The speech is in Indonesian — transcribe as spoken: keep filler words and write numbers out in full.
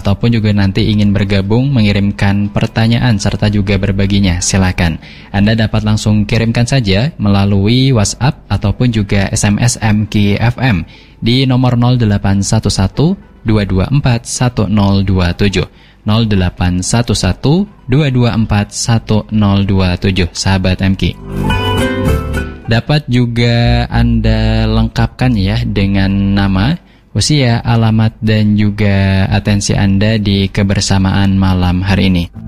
ataupun juga nanti ingin bergabung mengirimkan pertanyaan serta juga berbaginya, silakan. Anda dapat langsung kirimkan saja melalui WhatsApp ataupun juga S M S M K F M di nomor nol delapan satu satu dua dua empat satu nol dua tujuh nol delapan satu satu dua dua empat satu nol dua tujuh, sahabat M K. Dapat juga Anda lengkapkan ya dengan nama, usia, alamat, dan juga atensi Anda di kebersamaan malam hari ini.